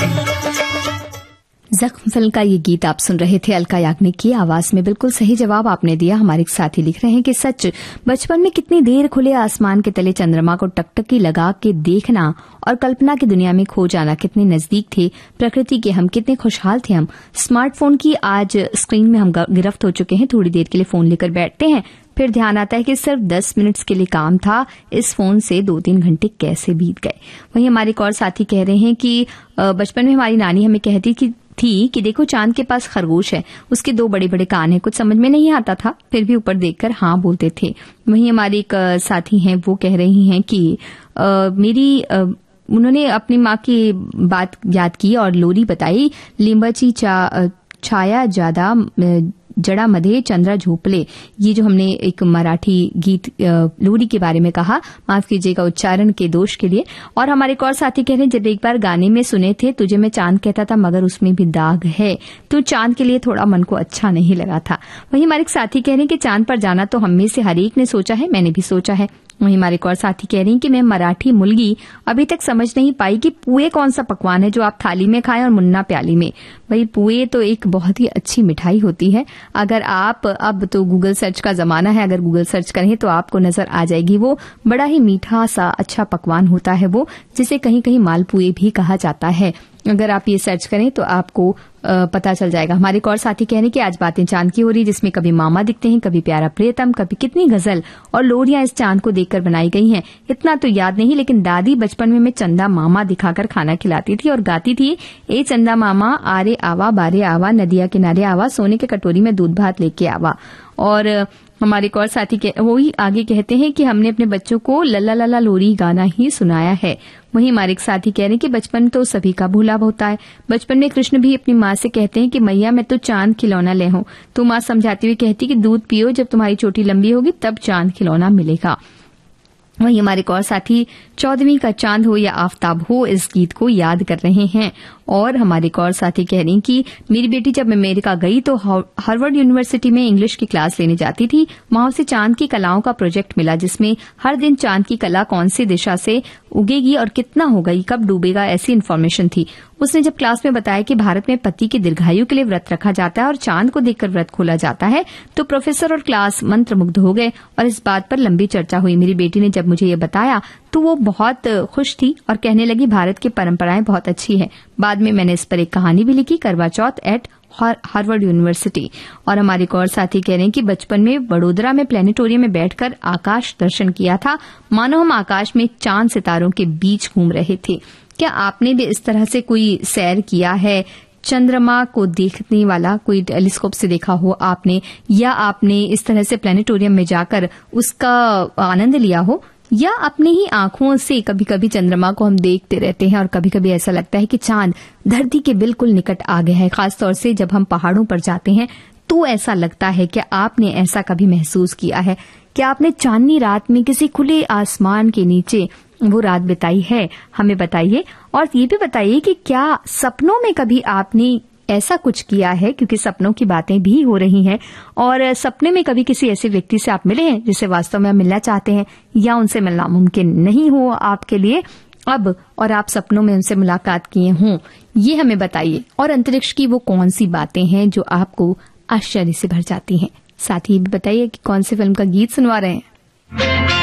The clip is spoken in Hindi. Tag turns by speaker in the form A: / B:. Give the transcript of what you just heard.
A: जख्म फिल्म का ये गीत आप सुन रहे थे अलका याग्निक की आवाज में। बिल्कुल सही जवाब आपने दिया। हमारे एक साथी लिख रहे हैं कि सच, बचपन में कितनी देर खुले आसमान के तले चंद्रमा को टकटकी लगा के देखना और कल्पना की दुनिया में खो जाना कितने नजदीक थे प्रकृति के। हम कितने खुशहाल थे। हम स्मार्टफोन की आज स्क्रीन में हम गिरफ्त हो चुके हैं। थोड़ी देर के लिए फोन लेकर बैठते हैं, फिर ध्यान आता है कि सिर्फ 10 मिनट्स के लिए काम था, इस फोन से 2-3 घंटे कैसे बीत गए। वहीं हमारे एक और साथी कह रहे हैं कि बचपन में हमारी नानी हमें कहती थी कि देखो चांद के पास खरगोश है, उसके 2 बड़े बड़े कान हैं। कुछ समझ में नहीं आता था, फिर भी ऊपर देखकर हाँ बोलते थे। वहीं हमारी एक साथी हैं, वो कह रही हैं कि उन्होंने अपनी माँ की बात याद की और लोरी बताई। लिंबाची छाया ज्यादा जड़ा मधे चंद्रा झोपले, ये जो हमने एक मराठी गीत लोरी के बारे में कहा, माफ कीजिएगा उच्चारण के दोष के लिए। और हमारे एक और साथी कह रहे हैं जब एक बार गाने में सुने थे तुझे मैं चांद कहता था मगर उसमें भी दाग है, तो चांद के लिए थोड़ा मन को अच्छा नहीं लगा था। वहीं हमारे एक साथी कह रहे हैं कि चांद पर जाना तो हम में से हर एक ने सोचा है, मैंने भी सोचा है। वहीं हमारे एक और साथी कह रही हैं कि मैं मराठी मुलगी अभी तक समझ नहीं पाई कि पुए कौन सा पकवान है जो आप थाली में खाएं और मुन्ना प्याली में। भाई पुए तो एक बहुत ही अच्छी मिठाई होती है। अगर आप, अब तो गूगल सर्च का जमाना है, अगर गूगल सर्च करें तो आपको नजर आ जाएगी। वो बड़ा ही मीठा सा अच्छा पकवान होता है वो, जिसे कहीं कहीं मालपुए भी कहा जाता है। अगर आप ये सर्च करें तो आपको पता चल जाएगा। हमारे एक और साथी कह रहे हैं कि आज बातें चांद की हो रही, जिसमें कभी मामा दिखते हैं, कभी प्यारा प्रियतम, कभी कितनी गजल और लोरियां इस चांद को देखकर बनाई गई हैं। इतना तो याद नहीं, लेकिन दादी बचपन में चंदा मामा दिखाकर खाना खिलाती थी और गाती थी, ए चंदा मामा आरे आवा बारे आवा, नदिया किनारे आवा, सोने के कटोरी में दूध भात लेके आवा। और हमारे एक और साथी वो ही आगे कहते हैं कि हमने अपने बच्चों को लल्ला लल्ला लोरी गाना ही सुनाया है। वहीं हमारे एक साथी कह रहे हैं कि बचपन तो सभी का भूला होता है। बचपन में कृष्ण भी अपनी माँ से कहते हैं कि मैया मैं तो चांद खिलौना ले हूं, तो माँ समझाती हुई कहती कि दूध पियो, जब तुम्हारी चोटी लंबी होगी तब चांद खिलौना मिलेगा। वहीं हमारे एक और साथी 14वीं का चांद हो या आफताब हो, इस गीत को याद कर रहे हैं। और हमारे एक और साथी कह रही कि मेरी बेटी जब अमेरिका गई तो हार्वर्ड यूनिवर्सिटी में इंग्लिश की क्लास लेने जाती थी। वहां उसे चांद की कलाओं का प्रोजेक्ट मिला, जिसमें हर दिन चांद की कला कौन सी दिशा से उगेगी और कितना होगा, कब डूबेगा, ऐसी इन्फॉर्मेशन थी। उसने जब क्लास में बताया कि भारत में पति के दीर्घायु के लिए व्रत रखा जाता है और चांद को देखकर व्रत खोला जाता है, तो प्रोफेसर और क्लास मंत्रमुग्ध हो गए और इस बात पर लंबी चर्चा हुई। मेरी बेटी ने जब मुझे ये बताया तो वो बहुत खुश थी और कहने लगी भारत की परंपराएं बहुत अच्छी है। बाद में मैंने इस पर एक कहानी भी लिखी, करवा चौथ एट हार्वर्ड यूनिवर्सिटी। और हमारे एक और साथी कह रहे हैं कि बचपन में वडोदरा में प्लेनेटोरियम में बैठकर आकाश दर्शन किया था, मानो हम आकाश में चांद सितारों के बीच घूम रहे थे। क्या आपने भी इस तरह से कोई सैर किया है? चंद्रमा को देखने वाला कोई टेलीस्कोप से देखा हो आपने, या आपने इस तरह से प्लेनेटोरियम में जाकर उसका आनंद लिया हो, या अपनी ही आंखों से कभी कभी चंद्रमा को हम देखते रहते हैं और कभी कभी ऐसा लगता है कि चांद धरती के बिल्कुल निकट आ गया है। खासतौर से जब हम पहाड़ों पर जाते हैं तो ऐसा लगता है। क्या आपने ऐसा कभी महसूस किया है? क्या आपने चांदनी रात में किसी खुले आसमान के नीचे वो रात बिताई है? हमें बताइए। और ये भी बताइए कि क्या सपनों में कभी आपने ऐसा कुछ किया है, क्योंकि सपनों की बातें भी हो रही हैं, और सपने में कभी किसी ऐसे व्यक्ति से आप मिले हैं जिसे वास्तव में आप मिलना चाहते हैं, या उनसे मिलना मुमकिन नहीं हो आपके लिए अब, और आप सपनों में उनसे मुलाकात किए हों, ये हमें बताइए। और अंतरिक्ष की वो कौन सी बातें हैं जो आपको आश्चर्य से भर जाती हैं? साथ ही भी बताइए कि कौन सी फिल्म का गीत सुनवा रहे हैं।